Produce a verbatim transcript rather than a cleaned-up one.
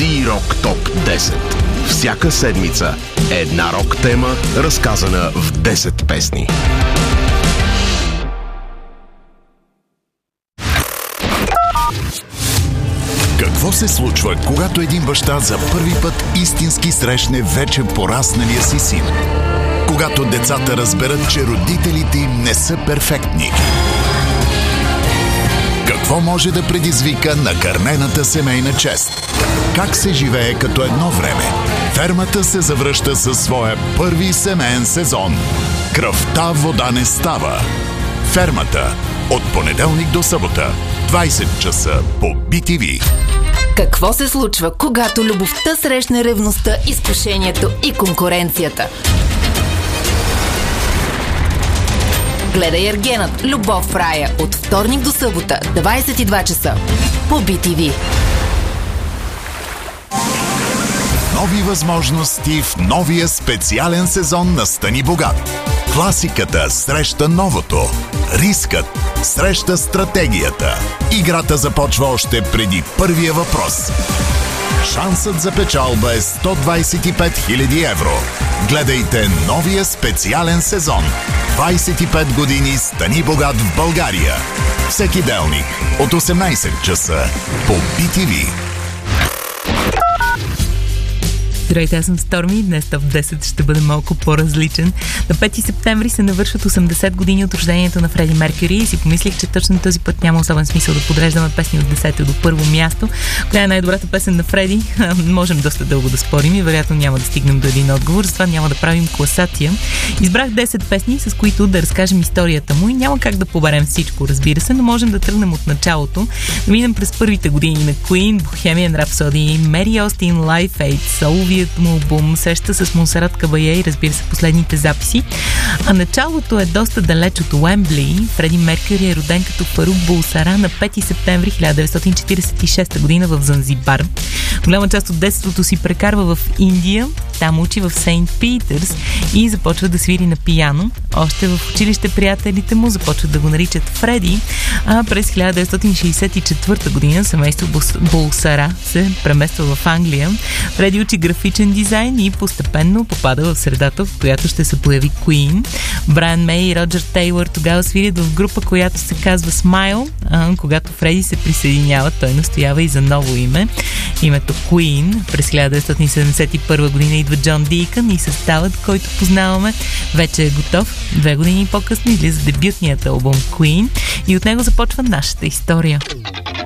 Зирок Топ десет. Всяка седмица една рок тема, разказана в десет песни. Какво се случва, когато един баща за първи път истински срещне вече порасналия си син? Когато децата разберат, че родителите им не са перфектни? Какво може да предизвика накърнената семейна чест? Как се живее като едно време? Фермата се завръща със своя първи семейен сезон. Кръвта вода не става. Фермата. От понеделник до събота. двайсет часа по Би Ти Ви. Какво се случва, когато любовта срещне ревността, изкушението и конкуренцията? Гледай Ергенът, Любов в рая от вторник до събота, двайсет и два часа по Би Ти Ви. Нови възможности в новия специален сезон на Стани богат. Класиката среща новото. Рискът среща стратегията. Играта започва още преди първия въпрос. Шансът за печалба е сто двайсет и пет хиляди евро. Гледайте новия специален сезон. двайсет и пет години Стани богат в България. Всеки делник от осемнайсет часа по Би Ти Ви. Здравейте, аз съм Сторми и днес Топ десет ще бъде малко по-различен. На пети септември се навършват осемдесет години от рождението на Фреди Меркюри и си помислих, че точно този път няма особен смисъл да подреждаме песни от десето до първо място. Коя е най-добрата песен на Фреди? Можем доста дълго да спорим и вероятно няма да стигнем до един отговор, затова няма да правим класация. Избрах десет песни, с които да разкажем историята му и няма как да поберем всичко, разбира се, но можем да тръгнем от началото, да минем през първите години на Queen, Bohemian Rhapsody, Mary Austin, Live Aid, Soul му албум, среща с Монсерат Кабае и разбира се последните записи. А началото е доста далеч от Уембли. Фреди Меркюри е роден като Фарук Булсара на пети септември хиляда деветстотин четирийсет и шеста година в Занзибар. Голяма част от детството си прекарва в Индия. Там учи в Сейнт Питърс и започва да свири на пияно. Още в училище приятелите му започват да го наричат Фреди, а през хиляда деветстотин шейсет и четвърта година семейство Булсара се премества в Англия. Фреди учи графичен дизайн и постепенно попада в средата, в която ще се появи Queen. Брайан Мей и Роджер Тейлър тогава свирят в група, която се казва Smile. А, когато Фреди се присъединява, той настоява и за ново име. Името Queen. През хиляда деветстотин седемдесет и първа година идва Джон Дийкън и съставът, който познаваме, вече е готов. Две години по-късно излиза дебютният албум Queen и от него започва нашата история.